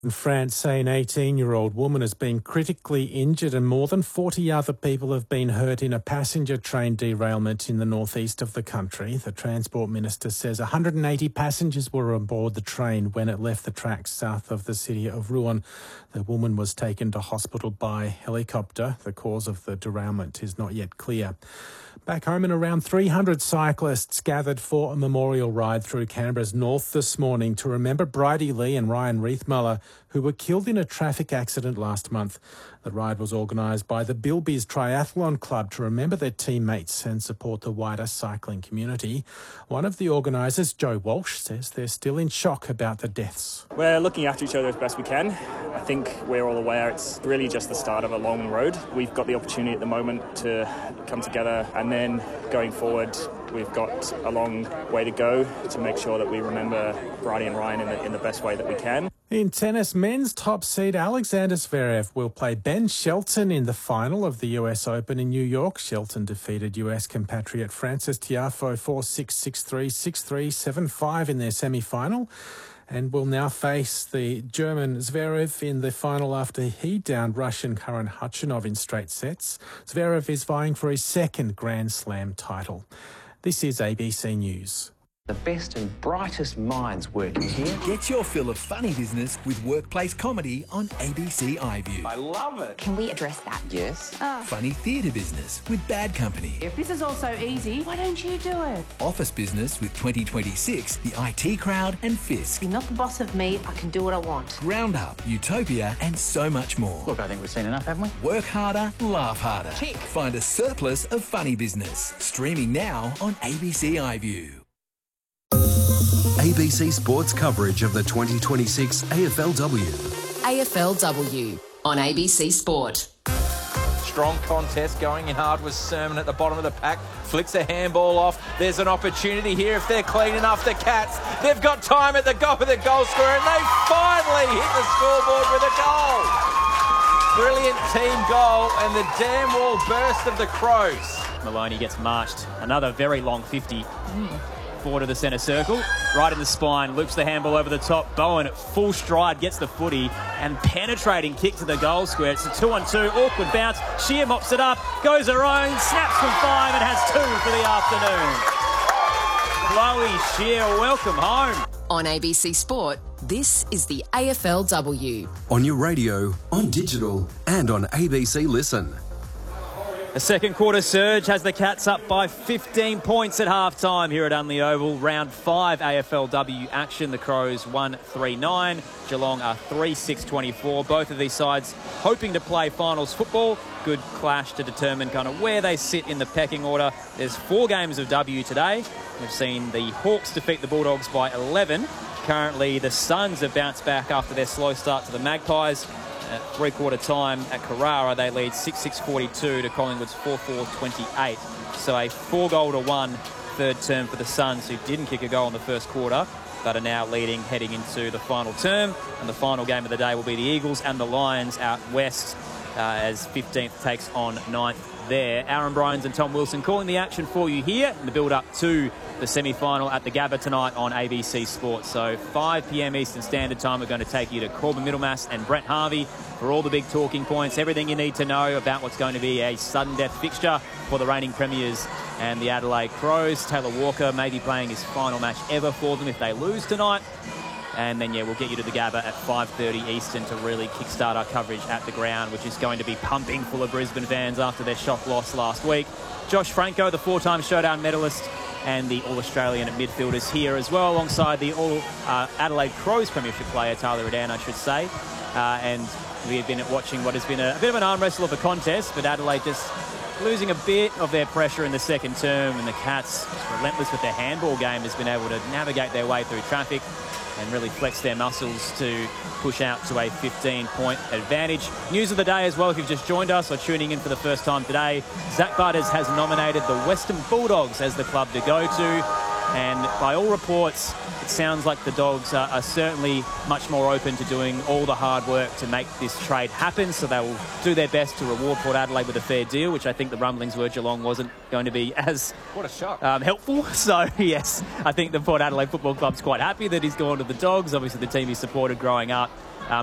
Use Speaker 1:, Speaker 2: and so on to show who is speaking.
Speaker 1: In France, an 18-year-old woman has been critically injured and more than 40 other people have been hurt in a passenger train derailment in the northeast of the country. The Transport Minister says 180 passengers were on board the train when it left the tracks south of the city of Rouen. The woman was taken to hospital by helicopter. The cause of the derailment is not yet clear. Back home, and around 300 cyclists gathered for a memorial ride through Canberra's north this morning to remember Bridie Lee and Ryan Riethmuller, who were killed in a traffic accident last month. The ride was organised by the Bilbies Triathlon Club to remember their teammates and support the wider cycling community. One of the organisers, Joe Walsh, says they're still in shock about the deaths.
Speaker 2: We're looking after each other as best we can. I think we're all aware it's really just the start of a long road. We've got the opportunity at the moment to come together, and then going forward we've got a long way to go to make sure that we remember Bridie and Ryan in the best way that we can.
Speaker 1: In tennis, men's top seed Alexander Zverev will play Ben Shelton in the final of the US Open in New York. Shelton defeated US compatriot Frances Tiafoe 4-6, 6-3, 6-3, 7-5 in their semi-final, and will now face the German Zverev in the final after he downed Russian Karen Khachanov in straight sets. Zverev is vying for his second Grand Slam title. This is ABC News.
Speaker 3: The best and brightest minds working here.
Speaker 4: Get your fill of funny business with workplace comedy on ABC iView.
Speaker 3: I love it.
Speaker 5: Can we address that?
Speaker 3: Yes.
Speaker 4: Funny theatre business with Bad Company.
Speaker 6: If this is all so easy, why don't you do it?
Speaker 4: Office business with 2026, the IT Crowd and Fisk.
Speaker 6: You're not the boss of me. I can do what I want.
Speaker 4: Round Up, Utopia and so much more.
Speaker 3: Look, I think we've seen enough, haven't we?
Speaker 4: Work harder, laugh harder.
Speaker 3: Tick.
Speaker 4: Find a surplus of funny business. Streaming now on ABC iView.
Speaker 7: ABC Sports coverage of the 2026 AFLW.
Speaker 8: AFLW on ABC Sport.
Speaker 9: Strong contest, going in hard was Sermon at the bottom of the pack. Flicks a handball off. There's an opportunity here if they're clean enough, the Cats. They've got time at the top of the goal scorer, and they finally hit the scoreboard with a goal. Brilliant team goal, and the damn wall burst of the Crows.
Speaker 10: Maloney gets marched. Another very long 50. Forward to the centre circle, right in the spine, loops the handball over the top. Bowen at full stride gets the footy and penetrating kick to the goal square. It's a 2-on-2, awkward bounce. Shear mops it up, goes her own, snaps from 5 and has 2 for the afternoon. Chloe Shear, welcome home.
Speaker 8: On ABC Sport, this is the AFLW.
Speaker 7: On your radio, on digital and on ABC Listen.
Speaker 10: A second quarter surge has the Cats up by 15 points at half-time here at Unley Oval. Round 5 AFLW action. The Crows 1-3-9. Geelong are 3-6-24. Both of these sides hoping to play finals football. Good clash to determine kind of where they sit in the pecking order. There's 4 games of W today. We've seen the Hawks defeat the Bulldogs by 11. Currently, the Suns have bounced back after their slow start to the Magpies. At three-quarter time at Carrara, they lead 6-6-42 to Collingwood's 4-4-28. So a 4-goal-to-1 third term for the Suns, who didn't kick a goal in the first quarter, but are now leading heading into the final term. And the final game of the day will be the Eagles and the Lions out west as 15th takes on 9th there. Aaron Bryans and Tom Wilson calling the action for you here in the build-up to the semi-final at the Gabba tonight on ABC Sports. So 5 p.m. Eastern Standard Time, we're going to take you to Corbin Middlemass and Brett Harvey for all the big talking points, everything you need to know about what's going to be a sudden death fixture for the reigning premiers and the Adelaide Crows. Taylor Walker may be playing his final match ever for them if they lose tonight. And then, we'll get you to the Gabba at 5:30 Eastern to really kickstart our coverage at the ground, which is going to be pumping full of Brisbane fans after their shock loss last week. Josh Franco, the 4-time Showdown medalist, and the All-Australian midfielders here as well, alongside the Adelaide Crows premiership player, Tyler Redan, I should say. And we have been watching what has been a bit of an arm wrestle of a contest, but Adelaide just losing a bit of their pressure in the second term, and the Cats, just relentless with their handball game, has been able to navigate their way through traffic and really flex their muscles to push out to a 15-point advantage. News of the day as well, if you've just joined us or tuning in for the first time today, Zach Butters has nominated the Western Bulldogs as the club to go to. And by all reports, it sounds like the Dogs are certainly much more open to doing all the hard work to make this trade happen. So they will do their best to reward Port Adelaide with a fair deal, which I think the rumblings were Geelong wasn't going to be as
Speaker 9: what a shock.
Speaker 10: Helpful. So, yes, I think the Port Adelaide Football Club's quite happy that he's gone to the Dogs. Obviously, the team he supported growing up.